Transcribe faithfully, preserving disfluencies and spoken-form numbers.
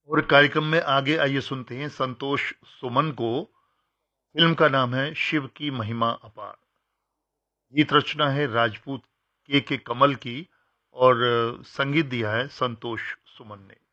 और कार्यक्रम में आगे आइए सुनते हैं संतोष सुमन को। फिल्म का नाम है शिव की महिमा अपार। गीत रचना है राजपूत के के कमल की और संगीत दिया है संतोष सुमन ने।